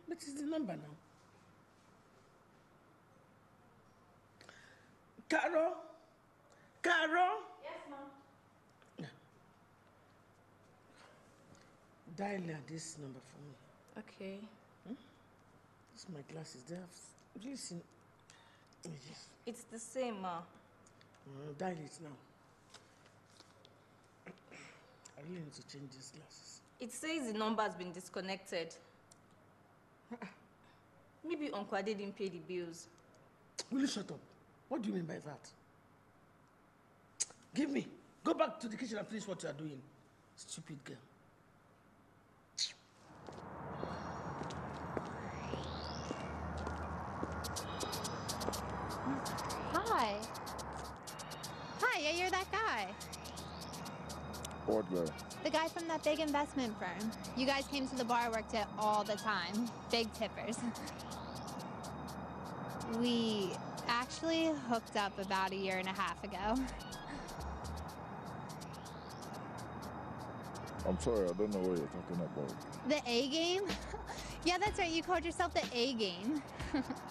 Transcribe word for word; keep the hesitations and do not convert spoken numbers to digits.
But it's the number now. Carol? Carol? Yes, ma'am. Yeah. Dial this number for me. Okay. Hmm? This is my glasses. They have really seen images. It's the same, ma. Mm, dial it now. I really need to change these glasses. It says the number has been disconnected. Maybe Uncle Ade didn't pay the bills. Will you shut up? What do you mean by that? Give me. Go back to the kitchen and finish what you are doing. Stupid girl. Hi. Hi, yeah, you're that guy. What guy? The guy from that big investment firm. You guys came to the bar I worked at all the time. Big tippers. We actually hooked up about a year and a half ago. I'm sorry, I don't know what you're talking about. The A game? Yeah, that's right. You called yourself the A game.